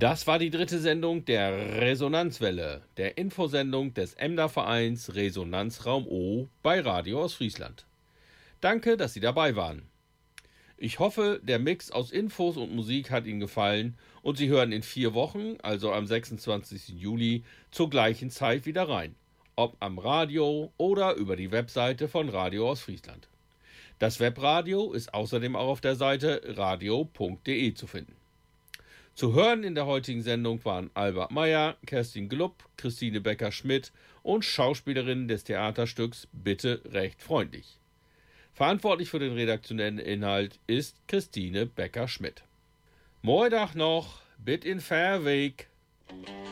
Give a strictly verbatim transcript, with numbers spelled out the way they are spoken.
Das war die dritte Sendung der Resonanzwelle, der Infosendung des Emder Vereins Resonanzraum O bei Radio Ostfriesland. Danke, dass Sie dabei waren. Ich hoffe, der Mix aus Infos und Musik hat Ihnen gefallen und Sie hören in vier Wochen, also am sechsundzwanzigsten Juli, zur gleichen Zeit wieder rein. Ob am Radio oder über die Webseite von Radio Ostfriesland. Das Webradio ist außerdem auch auf der Seite radio punkt de zu finden. Zu hören in der heutigen Sendung waren Albert Meyer, Kerstin Glupp, Christine Becker-Schmidt und Schauspielerinnen des Theaterstücks Bitte recht freundlich. Verantwortlich für den redaktionellen Inhalt ist Christine Becker-Schmidt. Moidach noch, bit in Fairweg.